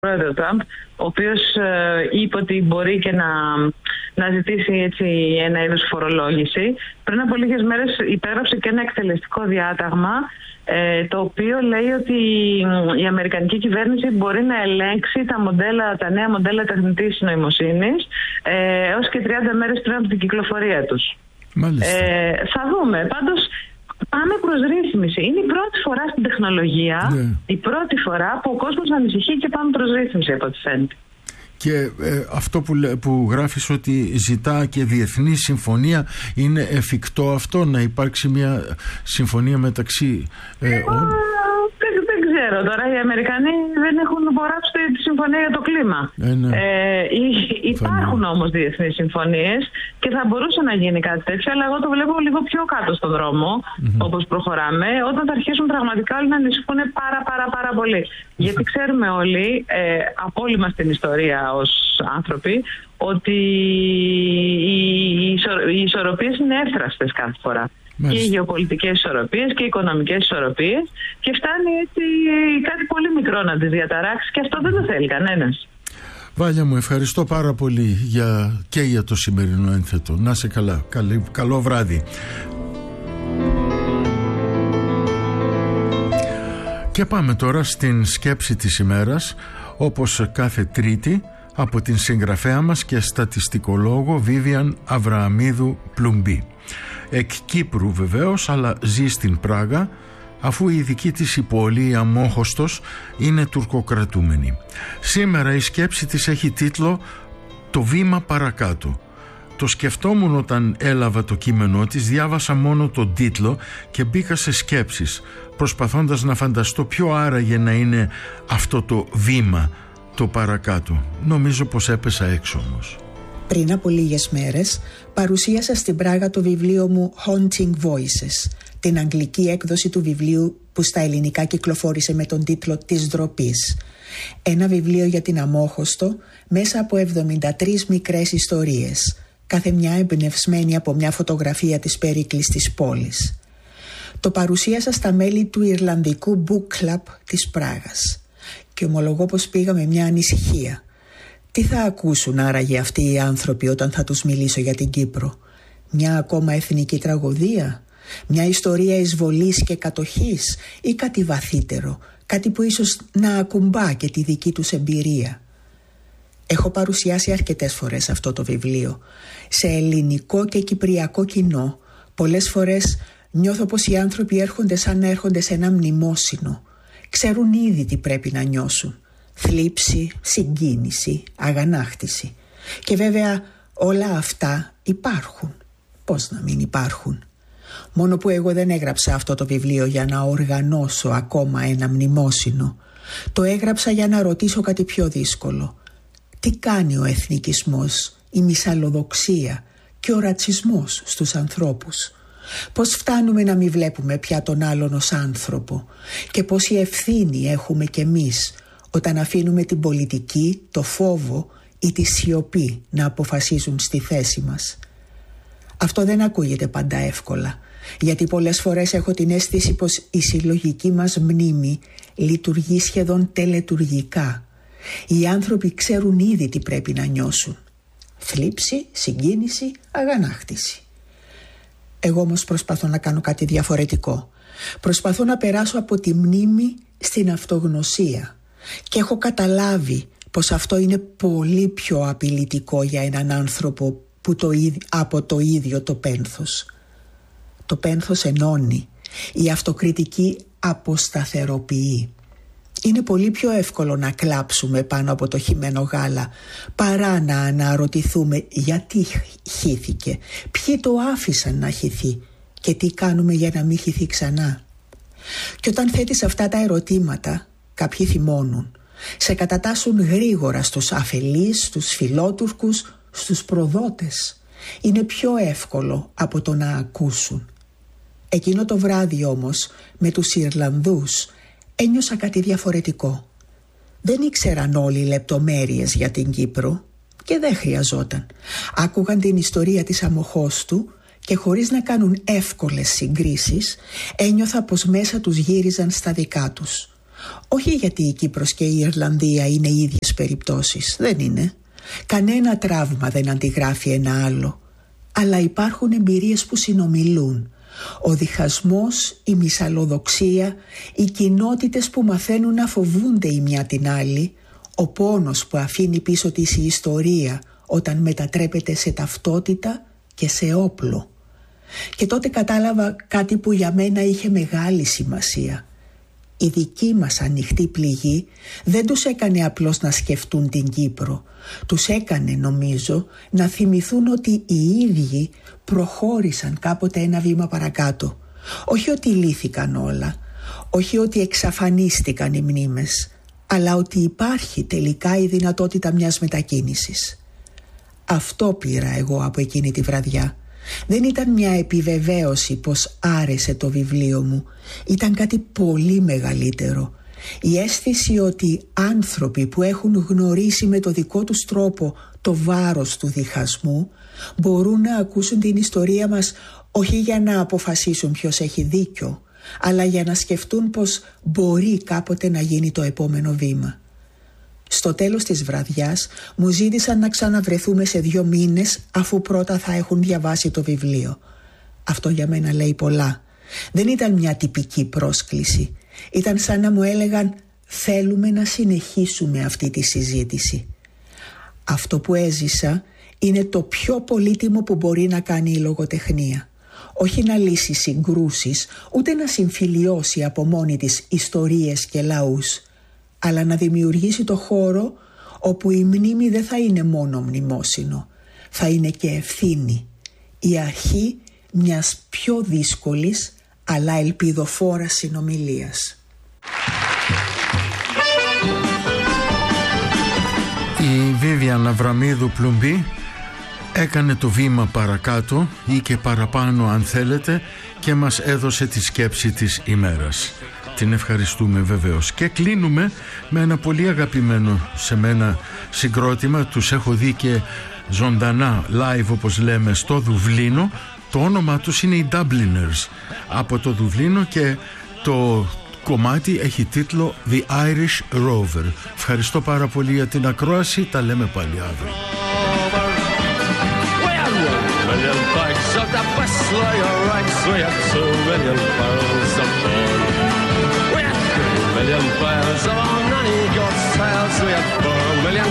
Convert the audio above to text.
πρόεδρο Τραμπ, ο οποίος είπε ότι μπορεί και να ζητήσει έτσι ένα είδος φορολόγηση. Πριν από λίγες μέρες υπέγραψε και ένα εκτελεστικό διάταγμα, το οποίο λέει ότι η αμερικανική κυβέρνηση μπορεί να ελέγξει τα νέα μοντέλα τεχνητής νοημοσύνης έως και 30 μέρες πριν από την κυκλοφορία τους. Θα δούμε. Πάντως πάμε προς ρύθμιση. Είναι η πρώτη φορά στην τεχνολογία, η πρώτη φορά που ο κόσμος ανησυχεί και πάμε προς ρύθμιση, από ό,τι φαίνεται. Και αυτό που γράφεις ότι ζητά και διεθνή συμφωνία, είναι εφικτό αυτό, να υπάρξει μια συμφωνία μεταξύ Δεν ξέρω τώρα, οι Αμερικανοί δεν έχουν υπογράψει τη συμφωνία για το κλίμα. Υπάρχουν όμως διεθνείς συμφωνίες και θα μπορούσε να γίνει κάτι τέτοιο, αλλά εγώ το βλέπω λίγο πιο κάτω στον δρόμο, όπως προχωράμε, όταν θα αρχίσουν πραγματικά όλοι να ανησυχούν πάρα πολύ. Γιατί ξέρουμε όλοι, από όλη μας την ιστορία ως άνθρωποι, ότι οι ισορροπίες είναι εύθραστες κάθε φορά. Και οι γεωπολιτικές ισορροπίες και οι οικονομικές ισορροπίες, και φτάνει έτσι κάτι πολύ μικρό να τις διαταράξει, και αυτό δεν το θέλει κανένας. Βάλια μου, ευχαριστώ πάρα πολύ και για το σημερινό ένθετο. Να είσαι καλά. Καλό βράδυ. Και πάμε τώρα στην σκέψη της ημέρας, όπως κάθε Τρίτη, από την συγγραφέα μας και στατιστικολόγο Βίβιαν Αβρααμίδου Πλουμπή. Εκ Κύπρου βεβαίως, αλλά ζει στην Πράγα, αφού η δική της η πόλη, η Αμόχωστος, είναι τουρκοκρατούμενη. Σήμερα η σκέψη της έχει τίτλο «Το βήμα παρακάτω». Το σκεφτόμουν όταν έλαβα το κείμενό της, διάβασα μόνο τον τίτλο και μπήκα σε σκέψεις, προσπαθώντας να φανταστώ ποιο άραγε να είναι αυτό το βήμα, το παρακάτω. Νομίζω πως έπεσα έξω όμως. Πριν από λίγες μέρες παρουσίασα στην Πράγα το βιβλίο μου Haunting Voices, την αγγλική έκδοση του βιβλίου που στα ελληνικά κυκλοφόρησε με τον τίτλο «Της ντροπής». Ένα βιβλίο για την Αμόχωστο μέσα από 73 μικρές ιστορίες, κάθε μια εμπνευσμένη από μια φωτογραφία της περίκλης της πόλης. Το παρουσίασα στα μέλη του Ιρλανδικού Book Club της Πράγας και ομολογώ πως πήγα με μια ανησυχία. Τι θα ακούσουν άραγε αυτοί οι άνθρωποι όταν θα τους μιλήσω για την Κύπρο? Μια ακόμα εθνική τραγωδία? Μια ιστορία εισβολής και κατοχής? Ή κάτι βαθύτερο, κάτι που ίσως να ακουμπά και τη δική τους εμπειρία? Έχω παρουσιάσει αρκετές φορές αυτό το βιβλίο σε ελληνικό και κυπριακό κοινό. Πολλές φορές νιώθω πως οι άνθρωποι έρχονται σαν να έρχονται σε ένα μνημόσυνο. Ξέρουν ήδη τι πρέπει να νιώσουν. Θλίψη, συγκίνηση, αγανάκτηση. Και βέβαια όλα αυτά υπάρχουν. Πώς να μην υπάρχουν? Μόνο που εγώ δεν έγραψα αυτό το βιβλίο για να οργανώσω ακόμα ένα μνημόσυνο. Το έγραψα για να ρωτήσω κάτι πιο δύσκολο. Τι κάνει ο εθνικισμός, η μυσαλλοδοξία και ο ρατσισμός στους ανθρώπους? Πώς φτάνουμε να μην βλέπουμε πια τον άλλον ως άνθρωπο? Και πόση ευθύνη έχουμε κι εμείς όταν αφήνουμε την πολιτική, το φόβο ή τη σιωπή να αποφασίζουν στη θέση μας? Αυτό δεν ακούγεται πάντα εύκολα, γιατί πολλές φορές έχω την αίσθηση πως η συλλογική μας μνήμη λειτουργεί σχεδόν τελετουργικά. Οι άνθρωποι ξέρουν ήδη τι πρέπει να νιώσουν. Θλίψη, συγκίνηση, αγανάκτηση. Εγώ όμως προσπαθώ να κάνω κάτι διαφορετικό. Προσπαθώ να περάσω από τη μνήμη στην αυτογνωσία. Και έχω καταλάβει πως αυτό είναι πολύ πιο απειλητικό για έναν άνθρωπο που από το ίδιο το πένθος. Το πένθος ενώνει, η αυτοκριτική αποσταθεροποιεί. Είναι πολύ πιο εύκολο να κλάψουμε πάνω από το χυμένο γάλα παρά να αναρωτηθούμε γιατί χύθηκε, ποιοι το άφησαν να χυθεί και τι κάνουμε για να μην χυθεί ξανά. Και όταν θέτεις αυτά τα ερωτήματα, κάποιοι θυμώνουν, σε κατατάσσουν γρήγορα στους αφελείς, στους φιλότουρκους, στους προδότες. Είναι πιο εύκολο από το να ακούσουν. Εκείνο το βράδυ όμως με τους Ιρλανδούς ένιωσα κάτι διαφορετικό. Δεν ήξεραν όλοι λεπτομέρειες για την Κύπρο και δεν χρειαζόταν. Άκουγαν την ιστορία της Αμοχώστου και χωρίς να κάνουν εύκολες συγκρίσεις ένιωθα πως μέσα τους γύριζαν στα δικά τους. Όχι γιατί η Κύπρος και η Ιρλανδία είναι οι ίδιες περιπτώσεις, δεν είναι. Κανένα τραύμα δεν αντιγράφει ένα άλλο. Αλλά υπάρχουν εμπειρίες που συνομιλούν. Ο διχασμός, η μυσαλλοδοξία, οι κοινότητες που μαθαίνουν να φοβούνται η μια την άλλη, ο πόνος που αφήνει πίσω της η ιστορία όταν μετατρέπεται σε ταυτότητα και σε όπλο. Και τότε κατάλαβα κάτι που για μένα είχε μεγάλη σημασία. Η δική μας ανοιχτή πληγή δεν τους έκανε απλώς να σκεφτούν την Κύπρο. Τους έκανε, νομίζω, να θυμηθούν ότι οι ίδιοι προχώρησαν κάποτε ένα βήμα παρακάτω. Όχι ότι λύθηκαν όλα, όχι ότι εξαφανίστηκαν οι μνήμες, αλλά ότι υπάρχει τελικά η δυνατότητα μιας μετακίνησης. Αυτό πήρα εγώ από εκείνη τη βραδιά. Δεν ήταν μια επιβεβαίωση πως άρεσε το βιβλίο μου. Ήταν κάτι πολύ μεγαλύτερο. Η αίσθηση ότι άνθρωποι που έχουν γνωρίσει με το δικό τους τρόπο το βάρος του διχασμού μπορούν να ακούσουν την ιστορία μας όχι για να αποφασίσουν ποιος έχει δίκιο, αλλά για να σκεφτούν πως μπορεί κάποτε να γίνει το επόμενο βήμα. Στο τέλος της βραδιάς μου ζήτησαν να ξαναβρεθούμε σε 2 μήνες αφού πρώτα θα έχουν διαβάσει το βιβλίο. Αυτό για μένα λέει πολλά. Δεν ήταν μια τυπική πρόσκληση. Ήταν σαν να μου έλεγαν θέλουμε να συνεχίσουμε αυτή τη συζήτηση. Αυτό που έζησα είναι το πιο πολύτιμο που μπορεί να κάνει η λογοτεχνία. Όχι να λύσει συγκρούσεις, ούτε να συμφιλιώσει από μόνη της ιστορίες και λαούς, αλλά να δημιουργήσει το χώρο όπου η μνήμη δεν θα είναι μόνο μνημόσυνο, θα είναι και ευθύνη, η αρχή μιας πιο δύσκολης αλλά ελπιδοφόρας συνομιλίας. Η Βίβιαν Αβραμίδου Πλουμπή έκανε το βήμα παρακάτω ή και παραπάνω αν θέλετε και μας έδωσε τη σκέψη της ημέρας. Την ευχαριστούμε βεβαίως και κλείνουμε με ένα πολύ αγαπημένο σε μένα συγκρότημα. Τους έχω δει και ζωντανά live όπως λέμε στο Δουβλίνο. Το όνομα τους είναι οι Dubliners από το Δουβλίνο και το κομμάτι έχει τίτλο The Irish Rover. Ευχαριστώ πάρα πολύ για την ακρόαση. Τα λέμε πάλι αύριο. Million barrels of our nanny got sales, we had